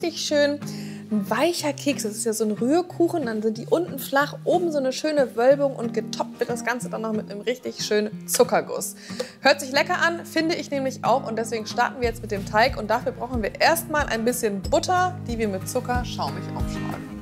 richtig schön ein weicher Keks. Das ist ja so ein Rührkuchen, dann sind die unten flach, oben so eine schöne Wölbung und getoppt wird das Ganze dann noch mit einem richtig schönen Zuckerguss. Hört sich lecker an, finde ich nämlich auch, und deswegen starten wir jetzt mit dem Teig und dafür brauchen wir erstmal ein bisschen Butter, die wir mit Zucker schaumig aufschlagen.